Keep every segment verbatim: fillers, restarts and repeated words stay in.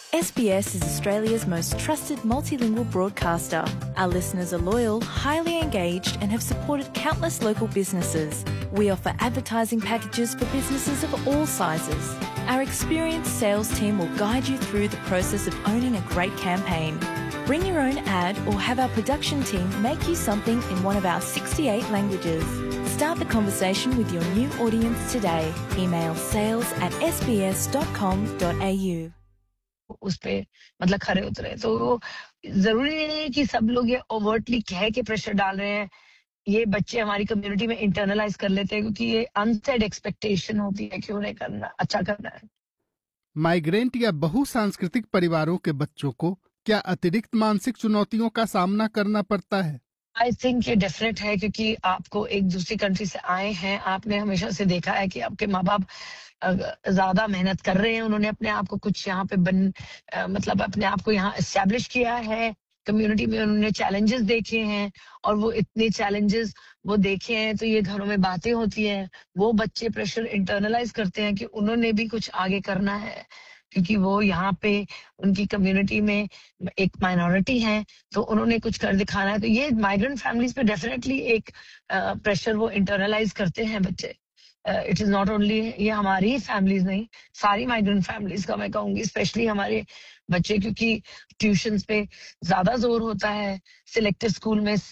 S B S is Australia's most trusted multilingual broadcaster. Our listeners are loyal, highly engaged and have supported countless local businesses. We offer advertising packages for businesses of all sizes. Our experienced sales team will guide you through the process of owning a great campaign. Bring your own ad or have our production team make you something in one of our sixty-eight languages. Start the conversation with your new audience today. Email sales at s b s dot com dot a u. उस पे मतलब खरे उतरे। तो वो जरूरी नहीं है कि सब लोग ये ओवर्टली कह के प्रेशर डाल रहे हैं। ये बच्चे हमारी कम्युनिटी में इंटरनलाइज कर लेते हैं क्योंकि ये अनसेड एक्सपेक्टेशन होती है कि उन्हें करना अच्छा करना है। माइग्रेंट या बहुसांस्कृतिक परिवारों के बच्चों को क्या अतिरिक्त मानसिक चुनौतियों का सामना करना पड़ता है? आई थिंक ये डेफिनेट है क्योंकि आपको एक दूसरी कंट्री से आए हैं, आपने हमेशा से देखा है कि आपके माँ बाप ज्यादा मेहनत कर रहे हैं, उन्होंने अपने आप को कुछ यहाँ पे बन आ, मतलब अपने आप को यहाँ एस्टेब्लिश किया है कम्युनिटी में, उन्होंने चैलेंजेस देखे हैं और वो इतने चैलेंजेस वो देखे हैं तो ये घरों में बातें होती हैं, वो बच्चे प्रेशर इंटरनलाइज करते हैं कि उन्होंने भी कुछ आगे करना है क्योंकि वो यहाँ पे उनकी कम्युनिटी में एक माइनॉरिटी है तो उन्होंने कुछ कर दिखाना है। तो ये माइग्रेंट फैमिलीज पे डेफिनेटली एक प्रेशर वो इंटरनलाइज करते हैं बच्चे। इट इज नॉट ओनली ये हमारी फैमिलीज नहीं, सारी माइग्रेंट फैमिलीज का मैं कहूंगी, स्पेशली हमारे बच्चे क्योंकि ट्यूशंस पे ज्यादा जोर होता है, सिलेक्टिव स्कूल में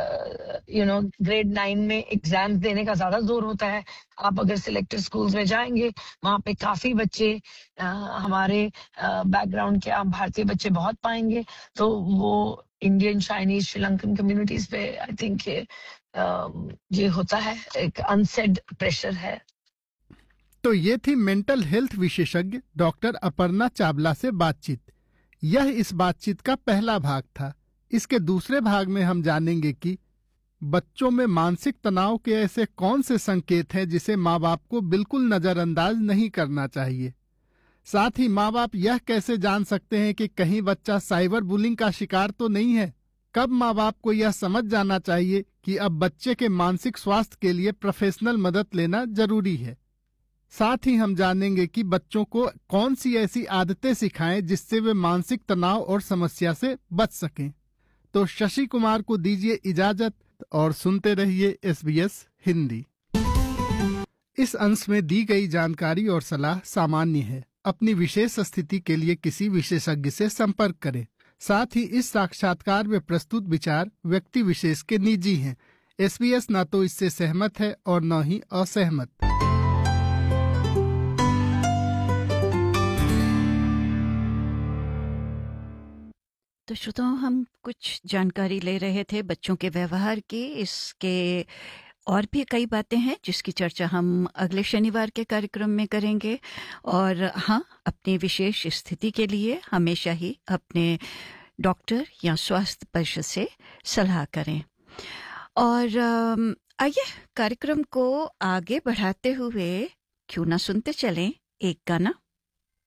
यू नो ग्रेड नाइन में एग्जाम्स देने का ज्यादा जोर होता है। आप अगर सिलेक्टिव स्कूल्स में जाएंगे वहां पे काफी बच्चे uh, हमारे बैकग्राउंड uh, के आप भारतीय बच्चे बहुत पाएंगे, तो वो इंडियन चाइनीज श्रीलंकन कम्युनिटीज पे आई थिंक ये uh, ये होता है, एक अनसेड प्रेशर है। तो ये थी मेंटल हेल्थ विशेषज्ञ डॉक्टर अपर्णा चावला से बातचीत। यह इस बातचीत का पहला भाग था। इसके दूसरे भाग में हम जानेंगे कि बच्चों में मानसिक तनाव के ऐसे कौन से संकेत हैं जिसे माँ बाप को बिल्कुल नजरअंदाज नहीं करना चाहिए। साथ ही माँ बाप यह कैसे जान सकते हैं कि कहीं बच्चा साइबर बुलिंग का शिकार तो नहीं है। कब माँ बाप को यह समझ जाना चाहिए कि अब बच्चे के मानसिक स्वास्थ्य के लिए प्रोफेशनल मदद लेना जरूरी है। साथ ही हम जानेंगे कि बच्चों को कौन सी ऐसी आदतें सिखाएं जिससे वे मानसिक तनाव और समस्या से बच सकें। तो शशि कुमार को दीजिए इजाजत और सुनते रहिए एस बी एस हिंदी। इस अंश में दी गई जानकारी और सलाह सामान्य है। अपनी विशेष स्थिति के लिए किसी विशेषज्ञ से संपर्क करें। साथ ही इस साक्षात्कार में प्रस्तुत विचार व्यक्ति विशेष के निजी हैं। एस बी एस न तो इससे सहमत है और न ही असहमत। तो श्रोताओं, हम कुछ जानकारी ले रहे थे बच्चों के व्यवहार की। इसके और भी कई बातें हैं जिसकी चर्चा हम अगले शनिवार के कार्यक्रम में करेंगे। और हाँ, अपनी विशेष स्थिति के लिए हमेशा ही अपने डॉक्टर या स्वास्थ्य परिषद से सलाह करें। और आइए कार्यक्रम को आगे बढ़ाते हुए क्यों ना सुनते चलें एक गाना।